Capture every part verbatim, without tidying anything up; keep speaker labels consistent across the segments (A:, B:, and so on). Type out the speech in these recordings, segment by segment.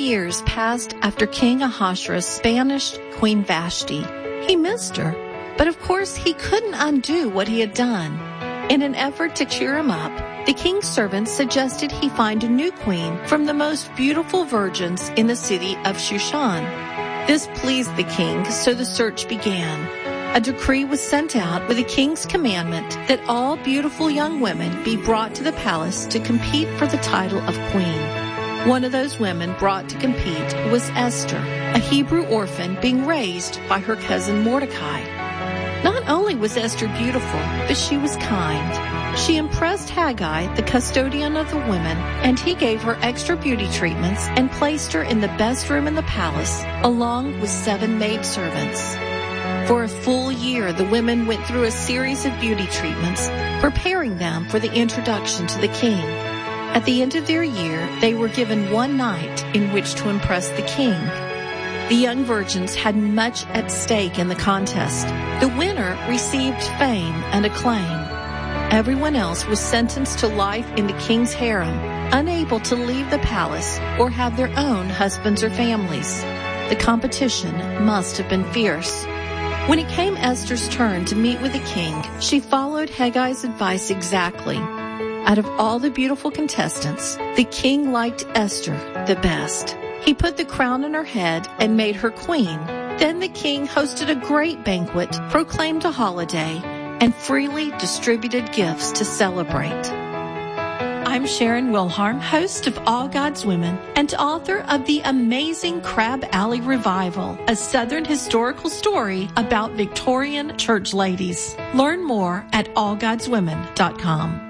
A: years passed after King Ahasuerus banished Queen Vashti. He missed her, but of course he couldn't undo what he had done. In an effort to cheer him up, the king's servants suggested he find a new queen from the most beautiful virgins in the city of Shushan. This pleased the king, so the search began. A decree was sent out with the king's commandment that all beautiful young women be brought to the palace to compete for the title of queen. One of those women brought to compete was Esther, a Hebrew orphan being raised by her cousin Mordecai. Not only was Esther beautiful, but she was kind. She impressed Haggai, the custodian of the women, and he gave her extra beauty treatments and placed her in the best room in the palace, along with seven maidservants. For a full year, the women went through a series of beauty treatments, preparing them for the introduction to the king. At the end of their year, they were given one night in which to impress the king. The young virgins had much at stake in the contest. The winner received fame and acclaim. Everyone else was sentenced to life in the king's harem, unable to leave the palace or have their own husbands or families. The competition must have been fierce. When it came Esther's turn to meet with the king, she followed Haggai's advice exactly. Out of all the beautiful contestants, the king liked Esther the best. He put the crown on her head and made her queen. Then the king hosted a great banquet, proclaimed a holiday, and freely distributed gifts to celebrate. I'm Sharon Wilharm, host of All God's Women and author of The Amazing Crab Alley Revival, a Southern historical story about Victorian church ladies. Learn more at all gods women dot com.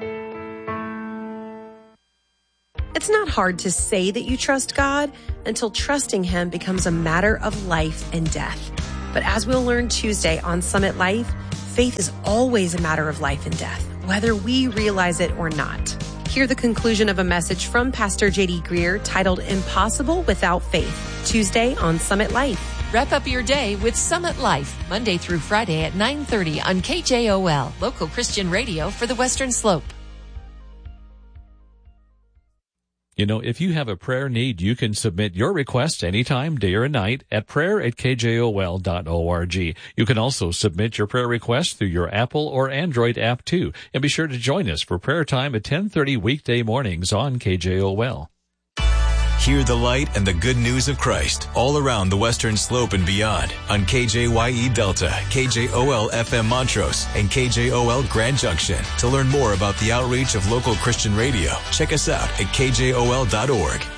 B: It's not hard to say that you trust God until trusting Him becomes a matter of life and death. But as we'll learn Tuesday on Summit Life, faith is always a matter of life and death, whether we realize it or not. Hear the conclusion of a message from Pastor J D Greer titled Impossible Without Faith, Tuesday on Summit Life.
C: Wrap up your day with Summit Life, Monday through Friday at nine thirty on K J O L, local Christian radio for the Western Slope.
D: You know, if you have a prayer need, you can submit your request anytime, day or night, at prayer at k j o l dot org. You can also submit your prayer request through your Apple or Android app, too. And be sure to join us for prayer time at ten thirty weekday mornings on K J O L.
E: Hear the light and the good news of Christ all around the Western Slope and beyond on K J Y E Delta, K J O L F M Montrose, and K J O L Grand Junction. To learn more about the outreach of local Christian radio, check us out at k j o l dot org.